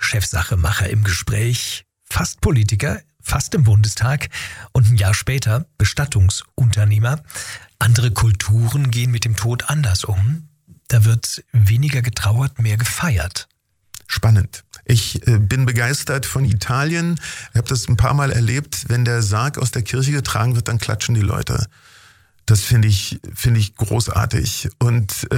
Chefsachemacher im Gespräch, fast Politiker, fast im Bundestag und ein Jahr später Bestattungsunternehmer. Andere Kulturen gehen mit dem Tod anders um. Da wird weniger getrauert, mehr gefeiert. Spannend. Ich bin begeistert von Italien. Ich habe das ein paar Mal erlebt. Wenn der Sarg aus der Kirche getragen wird, dann klatschen die Leute. Das finde ich großartig. Und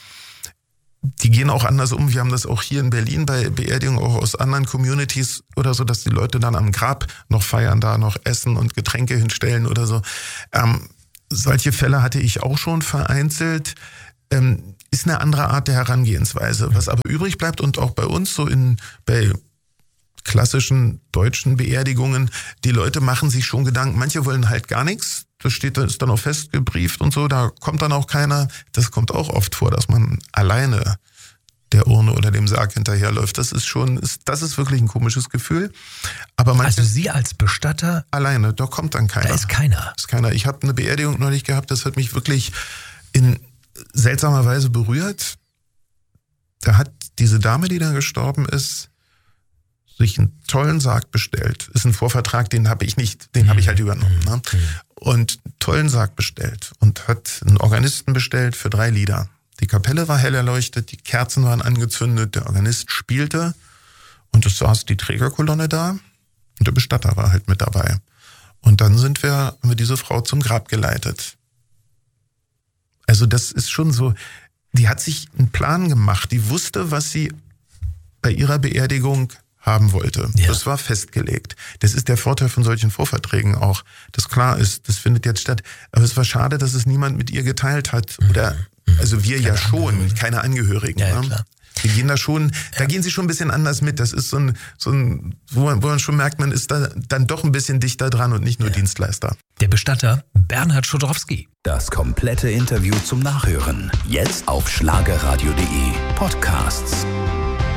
die gehen auch anders um. Wir haben das auch hier in Berlin bei Beerdigungen, auch aus anderen Communities oder so, dass die Leute dann am Grab noch feiern, da noch Essen und Getränke hinstellen oder so. Solche Fälle hatte ich auch schon vereinzelt. Ist eine andere Art der Herangehensweise. Was aber übrig bleibt und auch bei uns so bei klassischen deutschen Beerdigungen, die Leute machen sich schon Gedanken. Manche wollen halt gar nichts. Das ist dann auch festgebrieft und so. Da kommt dann auch keiner. Das kommt auch oft vor, dass man alleine der Urne oder dem Sarg hinterherläuft. Das ist wirklich ein komisches Gefühl. Aber also Sie als Bestatter? Alleine, da kommt dann keiner. Da ist keiner. Ich habe eine Beerdigung neulich gehabt, das hat mich wirklich in seltsamer Weise berührt. Da hat diese Dame, die da gestorben ist, sich einen tollen Sarg bestellt. Ist ein Vorvertrag, den habe ich nicht, den habe ich halt übernommen. Ne? Und einen tollen Sarg bestellt und hat einen Organisten bestellt für 3 Lieder. Die Kapelle war hell erleuchtet, die Kerzen waren angezündet, der Organist spielte und es saß die Trägerkolonne da und der Bestatter war halt mit dabei. Und dann haben wir diese Frau zum Grab geleitet. Also das ist schon so, die hat sich einen Plan gemacht, die wusste, was sie bei ihrer Beerdigung haben wollte. Ja. Das war festgelegt. Das ist der Vorteil von solchen Vorverträgen auch, dass klar ist, das findet jetzt statt. Aber es war schade, dass es niemand mit ihr geteilt hat. Oder, also wir ja schon, keine Angehörigen. Ja, ne? klar. Wir gehen da gehen sie schon ein bisschen anders mit. Das ist so ein wo man schon merkt, man ist da dann doch ein bisschen dichter dran und nicht nur Dienstleister. Der Bestatter Bernhard Schodrowski. Das komplette Interview zum Nachhören. Jetzt auf schlagerradio.de Podcasts.